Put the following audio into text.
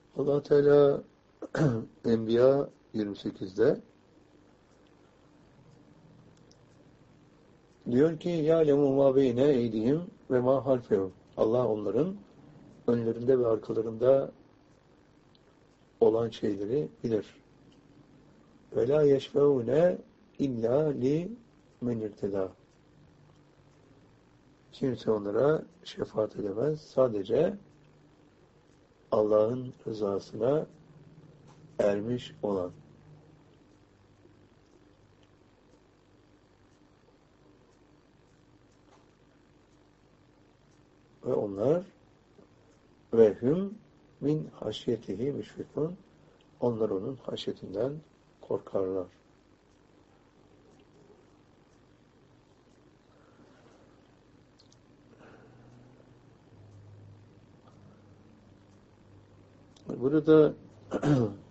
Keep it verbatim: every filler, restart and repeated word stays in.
Allah Teala Enbiya yirmi sekizde diyor ki ya'lemu ma beyne eydihim ve ma halfehum. Allah onların önlerinde ve arkalarında olan şeyleri bilir. Ve la yeşfeune illa li men irteda. Kimse onlara şefaat edemez. Sadece Allah'ın rızasına ermiş olan. Ve onlar ve hüm min haşyetihi müşfikun. Onlar onun haşyetinden korkarlar. Burada